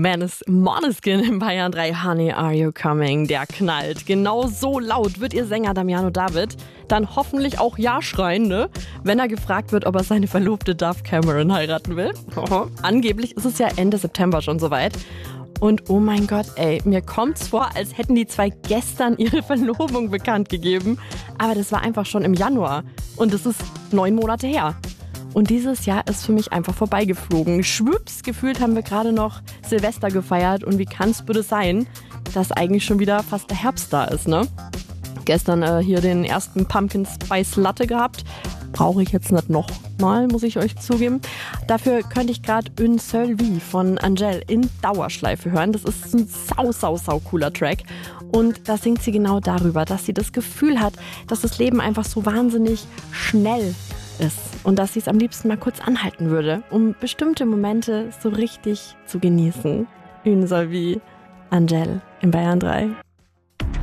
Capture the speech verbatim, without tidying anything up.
Wenn es Måneskin in Bayern drei Honey, Are You Coming, der knallt. Genau so laut wird ihr Sänger Damiano David dann hoffentlich auch Ja schreien, ne? Wenn er gefragt wird, ob er seine Verlobte Dove Cameron heiraten will. Angeblich ist es ja Ende September schon soweit. Und oh mein Gott, ey, mir kommt's vor, als hätten die zwei gestern ihre Verlobung bekannt gegeben. Aber das war einfach schon im Januar. Und das ist neun Monate her. Und dieses Jahr ist für mich einfach vorbeigeflogen. Schwupps, gefühlt haben wir gerade noch Silvester gefeiert. Und wie kann's bitte sein, dass eigentlich schon wieder fast der Herbst da ist, ne? Gestern äh, hier den ersten Pumpkin Spice Latte gehabt. Brauche ich jetzt nicht nochmal, muss ich euch zugeben. Dafür könnte ich gerade Une Seule Vie von Angèle in Dauerschleife hören. Das ist ein sau, sau, sau cooler Track. Und da singt sie genau darüber, dass sie das Gefühl hat, dass das Leben einfach so wahnsinnig schnell ist. Und dass sie es am liebsten mal kurz anhalten würde, um bestimmte Momente so richtig zu genießen. Une Seule Vie, Angèle in Bayern drei.